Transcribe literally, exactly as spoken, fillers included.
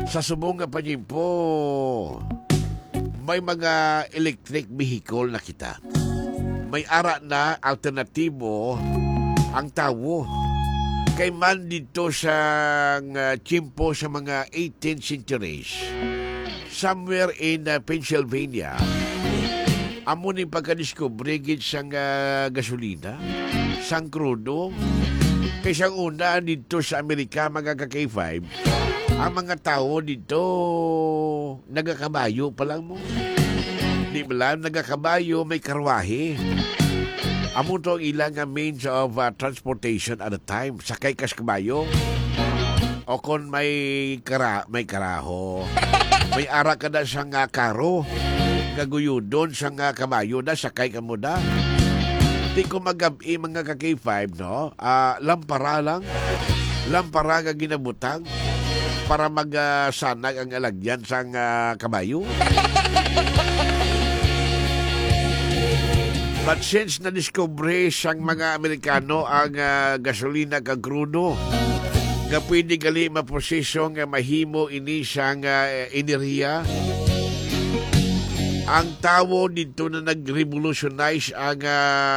Sa subong nga panyimpo, may mga electric vehicle na kita. May ara na alternatibo ang tawo. Kay man dito sa uh, chimpo sa mga eighteenth centuries, somewhere in uh, Pennsylvania, amo ni pagkadiskubre gid sang uh, gasolina, sang krudo. Kay sang una dito sa Amerika, mga ka-K five, ang mga tao dito nagakabayo pa lang mo. Di ba lang nagakabayo, may karwahe. Amo to ilang means of uh, transportation at the time. Sakay kas kabayo. O kung may kara, may karaho. May ara ka na sa nga karo. Gaguyudon sa nga kabayo na sakay ka mo na. Di ko magabi mga ka-K five, no? Uh, lampara lang. Lampara nga ginabutang para magsanag uh, ang alagyan sa uh, kabayo. But since na-discover sang mga Amerikano ang uh, gasolina kag krudo, nga pwede gali maproseso nga mahimo ini sang uh, enerhiya, ang tawo dito na nag-revolutionize ang uh,